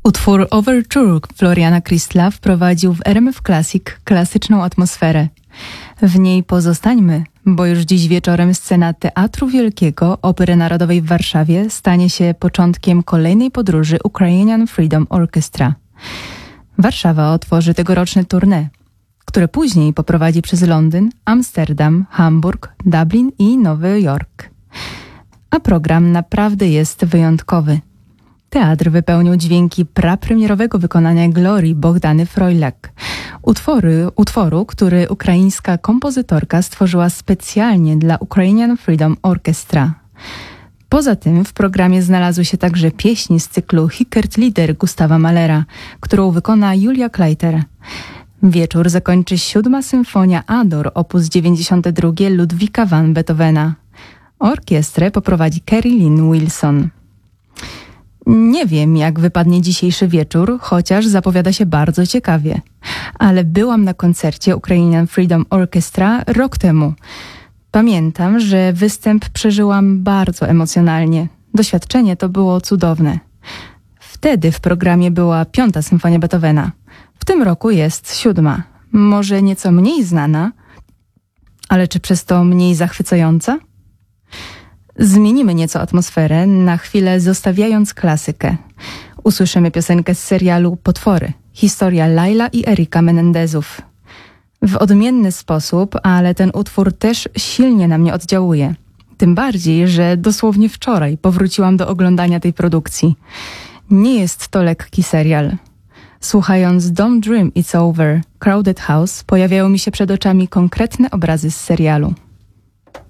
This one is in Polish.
Utwór Overture Floriana Kristla wprowadził w RMF Classic klasyczną atmosferę. W niej pozostańmy, bo już dziś wieczorem scena Teatru Wielkiego Opery Narodowej w Warszawie stanie się początkiem kolejnej podróży Ukrainian Freedom Orchestra. Warszawa otworzy tegoroczne tournée, które później poprowadzi przez Londyn, Amsterdam, Hamburg, Dublin i Nowy Jork. A program naprawdę jest wyjątkowy. Teatr wypełnił dźwięki prapremierowego wykonania Glorii Bohdany Frojlak, utworu, który ukraińska kompozytorka stworzyła specjalnie dla Ukrainian Freedom Orchestra. Poza tym w programie znalazły się także pieśni z cyklu Hickert-Lieder Gustawa Mahlera, którą wykona Julia Kleiter. Wieczór zakończy 7. symfonia Ador op. 92 Ludwika van Beethovena. Orkiestrę poprowadzi Carrie Lynn Wilson. Nie wiem, jak wypadnie dzisiejszy wieczór, chociaż zapowiada się bardzo ciekawie. Ale byłam na koncercie Ukrainian Freedom Orchestra rok temu. Pamiętam, że występ przeżyłam bardzo emocjonalnie. Doświadczenie to było cudowne. Wtedy w programie była 5. symfonia Beethovena. W tym roku jest 7. Może nieco mniej znana, ale czy przez to mniej zachwycająca? Zmienimy nieco atmosferę, na chwilę zostawiając klasykę. Usłyszymy piosenkę z serialu Potwory. Historia Laila i Erika Menendezów. W odmienny sposób, ale ten utwór też silnie na mnie oddziałuje. Tym bardziej, że dosłownie wczoraj powróciłam do oglądania tej produkcji. Nie jest to lekki serial. Słuchając Don't Dream It's Over, Crowded House, pojawiają mi się przed oczami konkretne obrazy z serialu.